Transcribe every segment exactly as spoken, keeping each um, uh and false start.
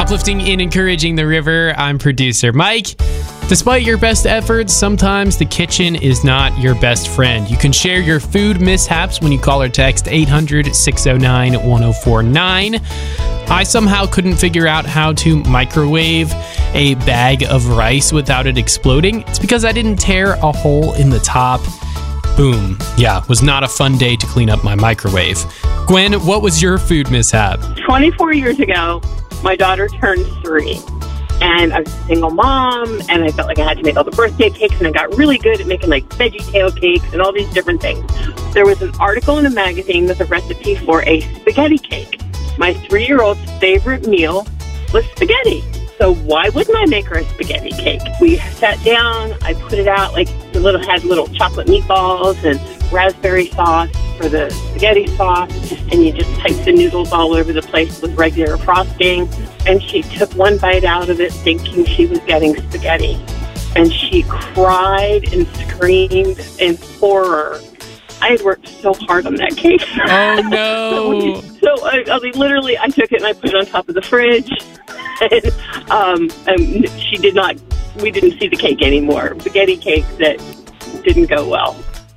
uplifting and encouraging the river. I'm producer Mike. Despite your best efforts, sometimes the kitchen is not your best friend. You can share your food mishaps when you call or text eight hundred, six oh nine, one oh four nine. I somehow couldn't figure out how to microwave a bag of rice without it exploding. It's because I didn't tear a hole in the top. Boom. Yeah, was not a fun day to clean up my microwave. Gwen, what was your food mishap? twenty-four years ago, my daughter turned three. And I was a single mom, and I felt like I had to make all the birthday cakes, and I got really good at making, like, veggie tail cakes and all these different things. There was an article in a magazine with a recipe for a spaghetti cake. My three-year-old's favorite meal was spaghetti. So why wouldn't I make her a spaghetti cake? We sat down, I put it out, like, the little had little chocolate meatballs and raspberry sauce for the spaghetti sauce, and you just type the noodles all over the place with regular frosting. And she took one bite out of it thinking she was getting spaghetti. And she cried and screamed in horror. I had worked so hard on that cake. Oh, no. so I, I mean, literally, I took it and I put it on top of the fridge. And, um, and she did not, we didn't see the cake anymore. Spaghetti cake that didn't go well.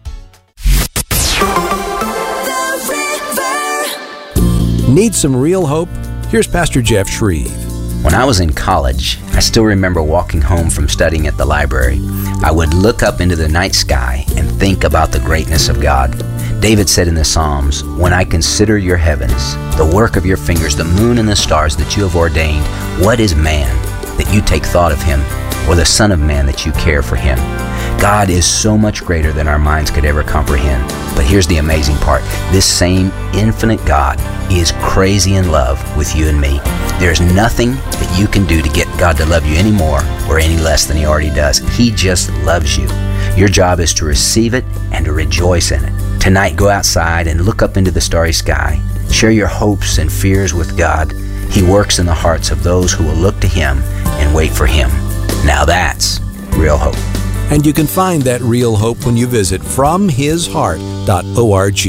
Need some real hope? Here's Pastor Jeff Shreve. When I was in college, I still remember walking home from studying at the library. I would look up into the night sky and think about the greatness of God. David said in the Psalms, "When I consider your heavens, the work of your fingers, the moon and the stars that you have ordained, what is man that you take thought of him, or the son of man that you care for him?" God is so much greater than our minds could ever comprehend. But here's the amazing part. This same infinite God is crazy in love with you and me. There's nothing that you can do to get God to love you any more or any less than he already does. He just loves you. Your job is to receive it and to rejoice in it. Tonight, go outside and look up into the starry sky. Share your hopes and fears with God. He works in the hearts of those who will look to him and wait for him. Now that's real hope. And you can find that real hope when you visit from his heart dot org.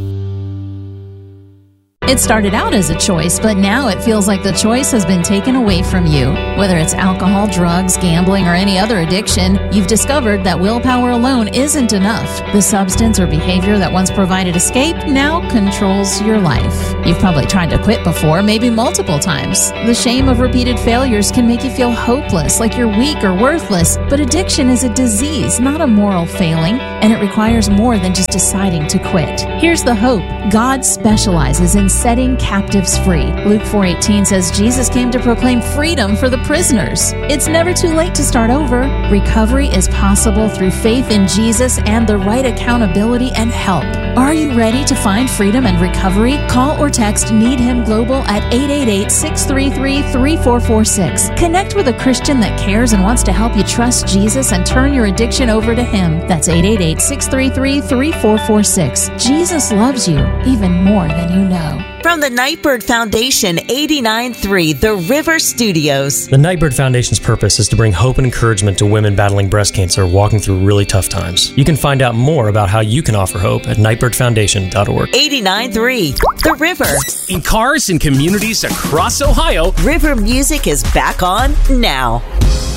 It started out as a choice, but now it feels like the choice has been taken away from you. Whether it's alcohol, drugs, gambling, or any other addiction, you've discovered that willpower alone isn't enough. The substance or behavior that once provided escape now controls your life. You've probably tried to quit before, maybe multiple times. The shame of repeated failures can make you feel hopeless, like you're weak or worthless. But addiction is a disease, not a moral failing, and it requires more than just deciding to quit. Here's the hope. God specializes in setting captives free. Luke four eighteen says Jesus came to proclaim freedom for the prisoners. It's never too late to start over. Recovery is possible through faith in Jesus and the right accountability and help. Are you ready to find freedom and recovery? Call or text Need Him Global at eight eight eight, six three three, three four four six. Connect with a Christian that cares and wants to help you trust Jesus and turn your addiction over to Him. That's eight eight eight, six three three, three four four six. Jesus loves you even more than you know. From the Nightbird Foundation, eighty-nine point three The River Studios. The Nightbird Foundation's purpose is to bring hope and encouragement to women battling breast cancer walking through really tough times. You can find out more about how you can offer hope at nightbird foundation dot org. eighty-nine point three The River. In cars and communities across Ohio, River Music is back on now.